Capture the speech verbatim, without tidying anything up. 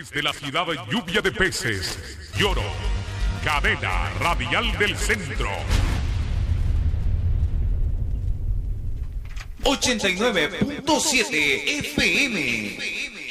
Desde la ciudad de Lluvia de Peces, Lloro, cadena radial del centro. ochenta y nueve punto siete F M.